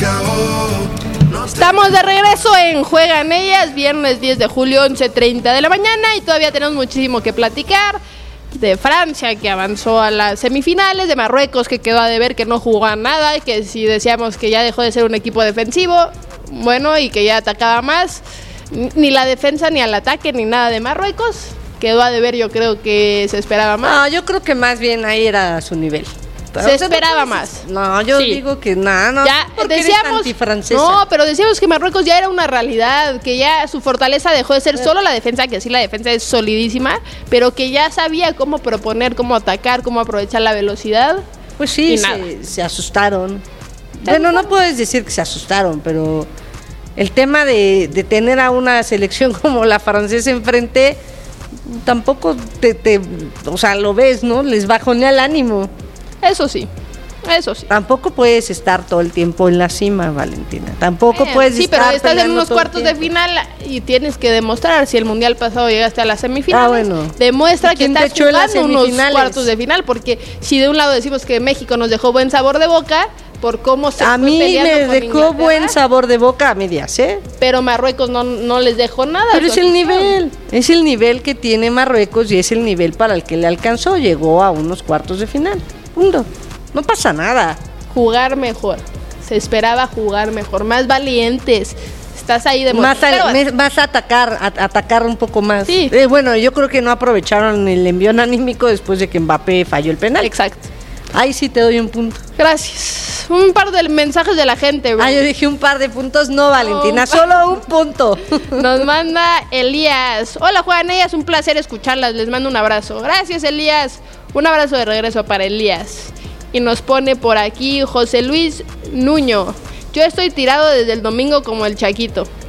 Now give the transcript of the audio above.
Estamos de regreso en Juegan Ellas, viernes 10 de julio, 11:30 de la mañana, y todavía tenemos muchísimo que platicar. De Francia, que avanzó a las semifinales, de Marruecos, que quedó a deber, que no jugó a nada, y que si decíamos que ya dejó de ser un equipo defensivo, bueno, y que ya atacaba más, ni la defensa, ni al ataque, ni nada de Marruecos, quedó a deber. Yo creo que se esperaba más. No, yo creo que más bien ahí era su nivel. Se esperaba más. No, yo digo que no. Ya decíamos, no, pero decíamos que Marruecos ya era una realidad, que ya su fortaleza dejó de ser solo la defensa, que sí, la defensa es solidísima, pero que ya sabía cómo proponer, cómo atacar, cómo aprovechar la velocidad. Pues sí, se asustaron. Bueno, no puedes decir que se asustaron, pero el tema de tener a una selección como la francesa enfrente, tampoco o sea, lo ves, ¿no? Les bajonea el ánimo. Eso sí. Tampoco puedes estar todo el tiempo en la cima, Valentina. Tampoco puedes estar. Sí, pero estás en unos cuartos de final y tienes que demostrar. Si el mundial pasado llegaste a las semifinales, demuestra que estás jugando unos cuartos de final. Porque si de un lado decimos que México nos dejó buen sabor de boca por cómo se a mí me dejó buen sabor de boca a medias, pero Marruecos no les dejó nada. Pero es el nivel que tiene Marruecos y es el nivel para el que le alcanzó. Llegó a unos cuartos de final. Punto. No pasa nada. Jugar mejor. Se esperaba jugar mejor. Más valientes. Estás ahí de más atacar un poco más. Sí. Bueno, yo creo que no aprovecharon el envión anímico después de que Mbappé falló el penal. Exacto. Ahí sí te doy un punto. Gracias. Un par de mensajes de la gente, bro. Yo dije un par de puntos. No, Valentina, solo un punto. Nos manda Elías. Hola, Juan, ellas, un placer escucharlas. Les mando un abrazo. Gracias, Elías. Un abrazo de regreso para Elías. Y nos pone por aquí José Luis Nuño. Yo estoy tirado desde el domingo como el Chaquito.